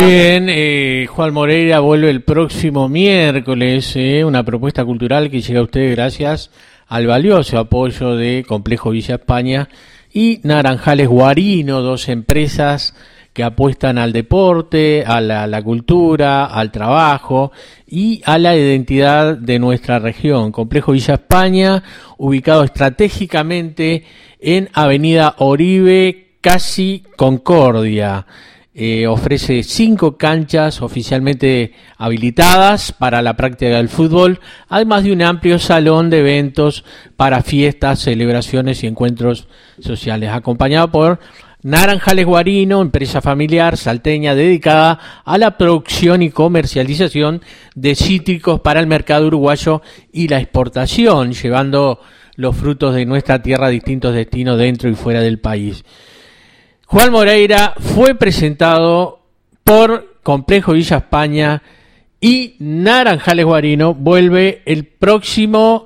Bien, Juan Moreira vuelve el próximo miércoles, una propuesta cultural que llega a ustedes gracias al valioso apoyo de Complejo Villa España y Naranjales Guarino, dos empresas que apuestan al deporte, a la cultura, al trabajo y a la identidad de nuestra región. Complejo Villa España, ubicado estratégicamente en Avenida Oribe, casi Concordia. Ofrece 5 canchas oficialmente habilitadas para la práctica del fútbol, además de un amplio salón de eventos para fiestas, celebraciones y encuentros sociales, acompañado por Naranjales Guarino, empresa familiar salteña dedicada a la producción y comercialización de cítricos para el mercado uruguayo y la exportación, llevando los frutos de nuestra tierra a distintos destinos dentro y fuera del país. Juan Moreira fue presentado por Complejo Villa España y Naranjales Guarino vuelve el próximo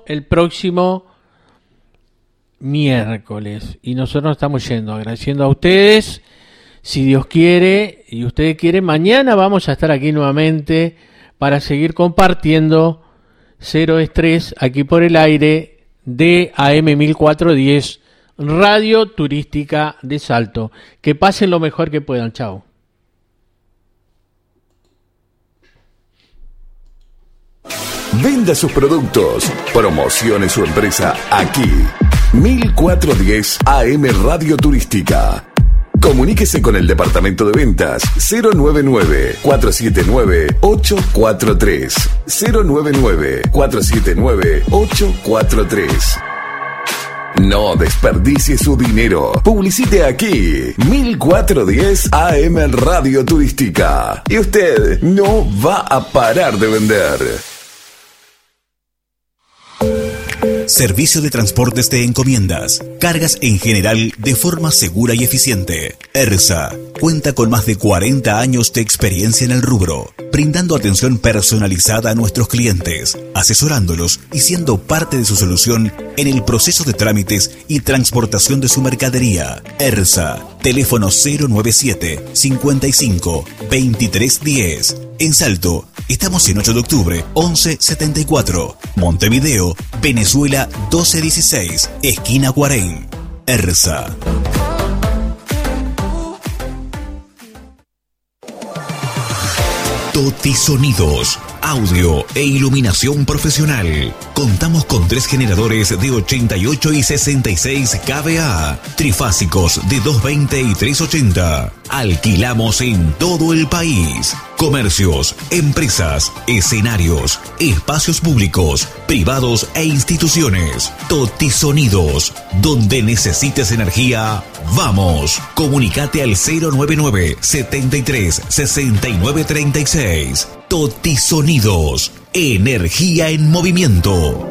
miércoles. Y nosotros estamos yendo, agradeciendo a ustedes. Si Dios quiere y ustedes quieren, mañana vamos a estar aquí nuevamente para seguir compartiendo Cero Estrés aquí por el aire de AM 1410. Radio Turística de Salto. Que pasen lo mejor que puedan. Chao. Venda sus productos, promocione su empresa aquí. 1410 AM Radio Turística. Comuníquese con el departamento de ventas 099-479-843. 099-479-843. No desperdicie su dinero. Publicite aquí. 1410 AM Radio Turística. Y usted no va a parar de vender. Servicio de transportes de encomiendas, cargas en general de forma segura y eficiente. ERSA cuenta con más de 40 años de experiencia en el rubro, brindando atención personalizada a nuestros clientes, asesorándolos y siendo parte de su solución en el proceso de trámites y transportación de su mercadería. ERSA, teléfono 097 55 23 10. En Salto, estamos en 8 de octubre, 1174. Montevideo, Venezuela, 1216, esquina Guarén. ERSA. Toti Sonidos, audio e iluminación profesional. Contamos con 3 generadores de 88 y 66 kVA, trifásicos de 220 y 380. Alquilamos en todo el país. Comercios, empresas, escenarios, espacios públicos, privados e instituciones. Toti Sonidos, donde necesites energía, vamos. Comunicate al 099 73 69 36. Toti Sonidos, energía en movimiento.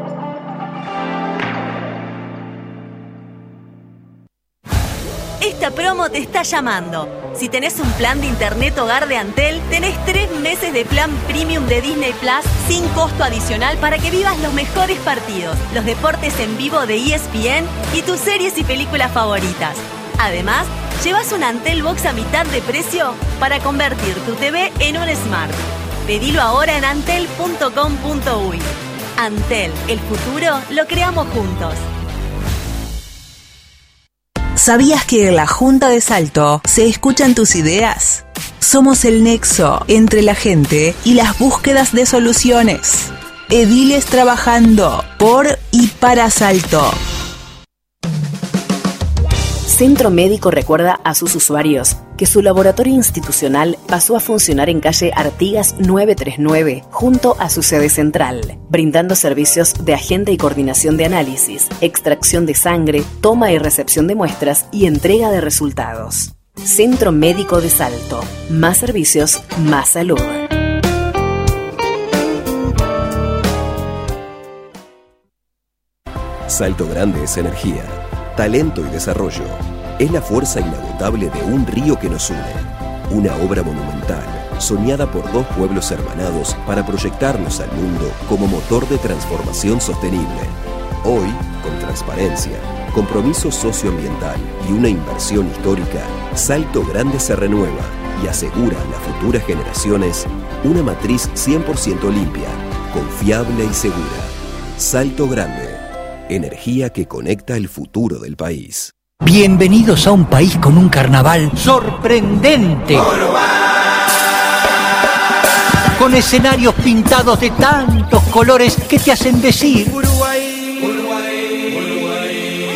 Esta promo te está llamando. Si tenés un plan de internet hogar de Antel, tenés 3 meses de plan premium de Disney Plus sin costo adicional para que vivas los mejores partidos, los deportes en vivo de ESPN y tus series y películas favoritas. Además, llevas un Antel Box a mitad de precio para convertir tu TV en un Smart. Pedilo ahora en antel.com.uy. Antel, el futuro lo creamos juntos. ¿Sabías que en la Junta de Salto se escuchan tus ideas? Somos el nexo entre la gente y las búsquedas de soluciones. Ediles trabajando por y para Salto. Centro Médico recuerda a sus usuarios que su laboratorio institucional pasó a funcionar en calle Artigas 939, junto a su sede central, brindando servicios de agenda y coordinación de análisis, extracción de sangre, toma y recepción de muestras y entrega de resultados. Centro Médico de Salto. Más servicios, más salud. Salto Grande es energía, talento y desarrollo. Es la fuerza inagotable de un río que nos une. Una obra monumental, soñada por 2 pueblos hermanados para proyectarnos al mundo como motor de transformación sostenible. Hoy, con transparencia, compromiso socioambiental y una inversión histórica, Salto Grande se renueva y asegura a las futuras generaciones una matriz 100% limpia, confiable y segura. Salto Grande, energía que conecta el futuro del país. Bienvenidos a un país con un carnaval sorprendente. Con escenarios pintados de tantos colores que te hacen decir Uruguay, Uruguay, Uruguay.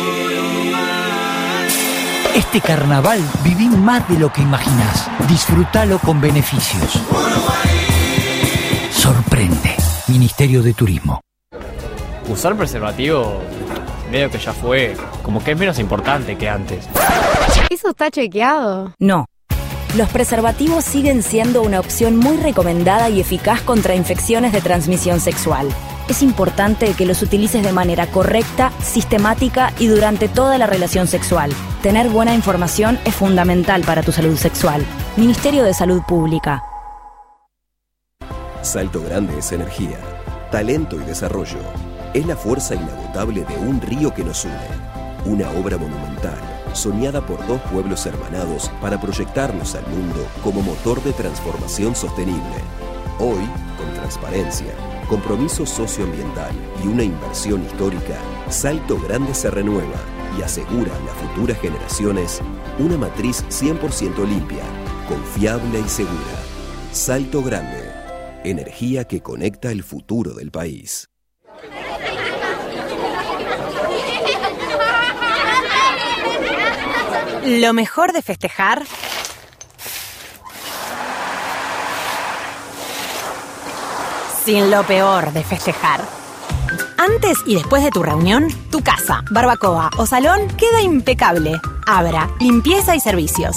Este carnaval viví más de lo que imaginás. Disfrútalo con beneficios. Uruguay. Sorprende. Ministerio de Turismo. Usar preservativo medio que ya fue, como que es menos importante que antes. ¿Eso está chequeado? No. Los preservativos siguen siendo una opción muy recomendada y eficaz contra infecciones de transmisión sexual. Es importante que los utilices de manera correcta, sistemática y durante toda la relación sexual. Tener buena información es fundamental para tu salud sexual. Ministerio de Salud Pública. Salto Grande es energía, talento y desarrollo. Es la fuerza inagotable de un río que nos une. Una obra monumental, soñada por dos pueblos hermanados para proyectarnos al mundo como motor de transformación sostenible. Hoy, con transparencia, compromiso socioambiental y una inversión histórica, Salto Grande se renueva y asegura a las futuras generaciones una matriz 100% limpia, confiable y segura. Salto Grande, energía que conecta el futuro del país. Lo mejor de festejar sin lo peor de festejar. Antes y después de tu reunión, tu casa, barbacoa o salón queda impecable. Abra Limpieza y Servicios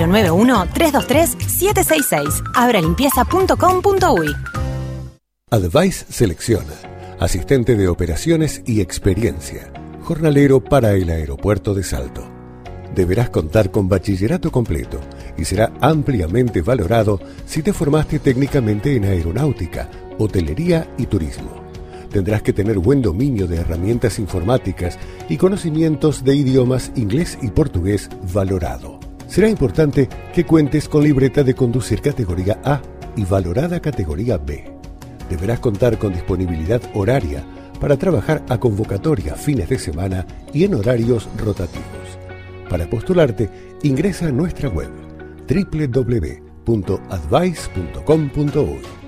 091-323-766 abralimpieza.com.uy. Advice selecciona asistente de operaciones y experiencia, jornalero para el aeropuerto de Salto. Deberás contar con bachillerato completo y será ampliamente valorado si te formaste técnicamente en aeronáutica, hotelería y turismo. Tendrás que tener buen dominio de herramientas informáticas y conocimientos de idiomas inglés y portugués valorado. Será importante que cuentes con libreta de conducir categoría A y valorada categoría B. Deberás contar con disponibilidad horaria para trabajar a convocatoria, fines de semana y en horarios rotativos. Para postularte, ingresa a nuestra web www.advice.com.uy.